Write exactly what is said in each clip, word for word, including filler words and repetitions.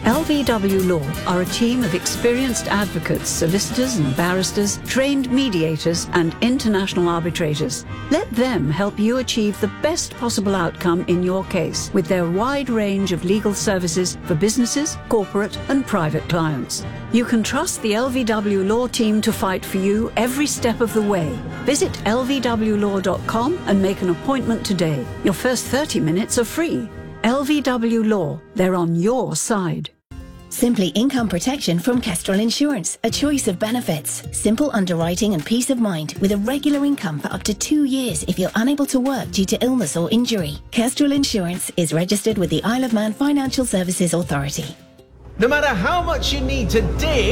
L V W Law are a team of experienced advocates, solicitors and barristers, trained mediators and international arbitrators. Let them help you achieve the best possible outcome in your case with their wide range of legal services for businesses, corporate and private clients. You can trust the L V W Law team to fight for you every step of the way. Visit L V W law dot com and make an appointment today. Your first thirty minutes are free. L V W Law, they're on your side. Simply income protection from Kestrel Insurance. A choice of benefits. Simple underwriting and peace of mind with a regular income for up to two years if you're unable to work due to illness or injury. Kestrel Insurance is registered with the Isle of Man Financial Services Authority. No matter how much you need to dig,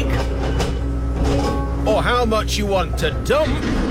or how much you want to dump,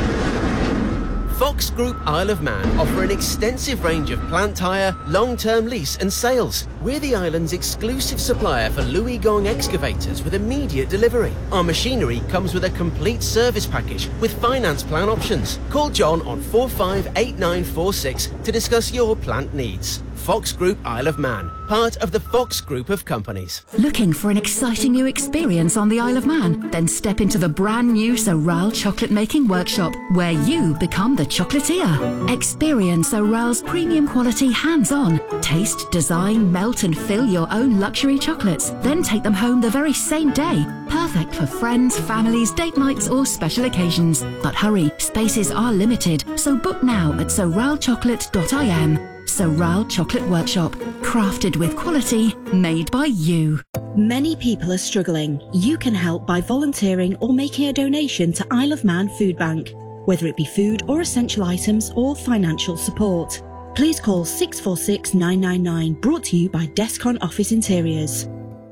Fox Group Isle of Man offer an extensive range of plant hire, long-term lease and sales. We're the island's exclusive supplier for Louis Gong excavators with immediate delivery. Our machinery comes with a complete service package with finance plan options. Call John on four five eight nine four six to discuss your plant needs. Fox Group Isle of Man, part of the Fox Group of companies. Looking for an exciting new experience on the Isle of Man? Then step into the brand new Soral chocolate making workshop, where you become the chocolatier. Experience Soral's premium quality hands-on. Taste, design, melt and fill your own luxury chocolates. Then take them home the very same day. Perfect for friends, families, date nights or special occasions. But hurry, spaces are limited, so book now at soral chocolate dot I M. Soral Chocolate Workshop, crafted with quality, made by you. Many people are struggling. You can help by volunteering or making a donation to Isle of Man Food Bank, whether it be food or essential items or financial support. Please call six four six nine nine nine, brought to you by Descon Office Interiors.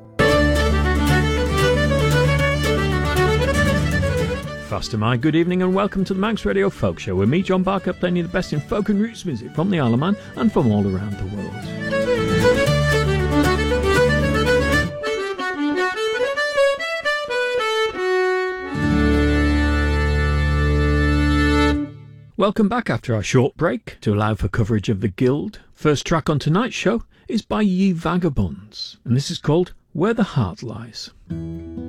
Fastermind, good evening and welcome to the Manx Radio Folk Show, with me, John Barker, playing you the best in folk and roots music from the Isle of Man and from all around the world. Welcome back after our short break to allow for coverage of the Guild. First track on tonight's show is by Ye Vagabonds, and this is called Where the Heart Lies.